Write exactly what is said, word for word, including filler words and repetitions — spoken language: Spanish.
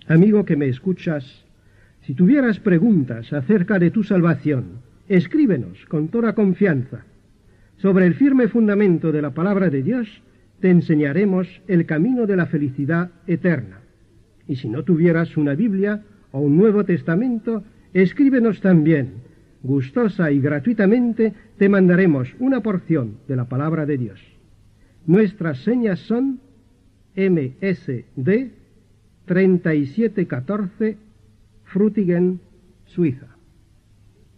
Amigo que me escuchas, si tuvieras preguntas acerca de tu salvación, escríbenos con toda confianza. Sobre el firme fundamento de la palabra de Dios, te enseñaremos el camino de la felicidad eterna. Y si no tuvieras una Biblia o un Nuevo Testamento, escríbenos también. Gustosa y gratuitamente te mandaremos una porción de la palabra de Dios. Nuestras señas son M S D treinta y siete catorce, Frutigen, Suiza.